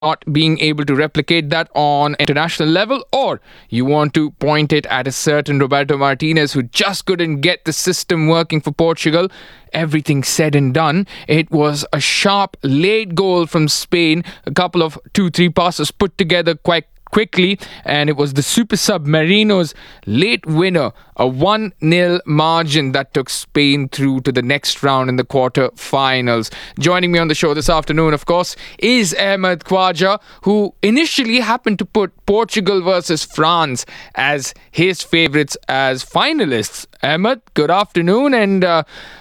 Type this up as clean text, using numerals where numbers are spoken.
not being able to replicate that on international level, or you want to point it at a certain Roberto Martinez who just couldn't get the system working for Portugal. Everything said and done, it was a sharp late goal from Spain, a couple of 2-3 passes put together quite quickly, and it was the Super Submarinos' late winner, a 1-0 margin that took Spain through to the next round in the quarter-finals. Joining me on the show this afternoon, of course, is Ahmed Khwaja, who initially happened to put Portugal versus France as his favourites as finalists. Ahmed, good afternoon, and